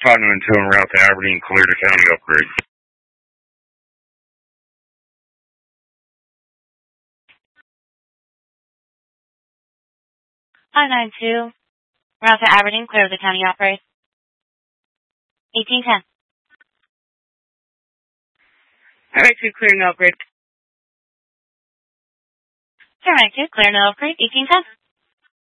592 en route to Aberdeen, clear to county upgrade. 592, route to Aberdeen, clear of the county upgrade. 1810. 592, clear no upgrade. 592, clear no upgrade, 1810.